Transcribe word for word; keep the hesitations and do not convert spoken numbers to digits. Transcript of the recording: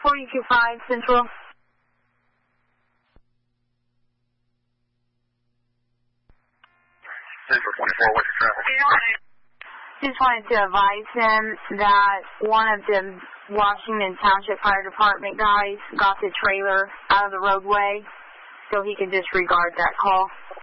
forty-two five Central. Central twenty-four, what's your traffic? Just wanted to advise him that one of the Washington Township Fire Department guys got the trailer out of the roadway, so he can disregard that call.